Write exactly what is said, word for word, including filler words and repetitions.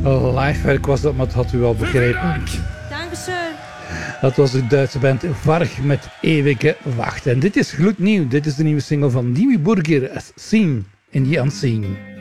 Livewerk was dat, maar dat had u al begrepen. Dankeschön. Dat was de Duitse band Varg met Eeuwige Wacht. En dit is gloednieuw. Dit is de nieuwe single van Dimmu Borgir, As Seen in the Unseen.